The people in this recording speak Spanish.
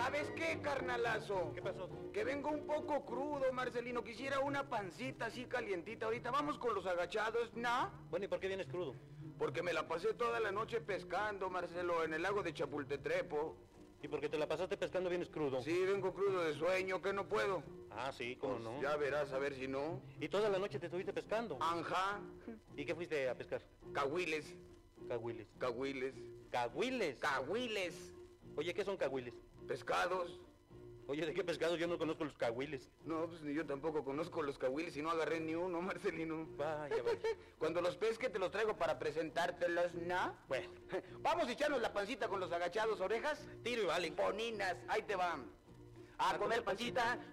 ¿Sabes qué, carnalazo? ¿Qué pasó? Que vengo un poco crudo, Marcelino. Quisiera una pancita así calientita. Ahorita vamos con los agachados, ¿no? Bueno, ¿y por qué vienes crudo? Porque me la pasé toda la noche pescando, Marcelo, en el lago de Chapultetrepo. ¿Y por qué te la pasaste pescando vienes crudo? Sí, vengo crudo de sueño, que no puedo. Ah, sí, ¿cómo Pues no? ya verás, a ver si no. ¿Y toda la noche te estuviste pescando? Anja, ¿Y qué fuiste a pescar? cahuiles, Cahuiles. cahuiles, ¿Cahuiles? cahuiles, Oye, ¿qué son cahuiles? pescados. Oye, ¿de qué pescado? Yo no conozco los cahuiles. No, pues ni yo tampoco conozco los cahuiles y no agarré ni uno, Marcelino. Vaya, vaya. Cuando los pesque te los traigo para presentártelos, ¿no? Bueno, Vamos a echarnos la pancita con los agachados, orejas. tiro y vale. Boninas, ahí te van. A comer pancita.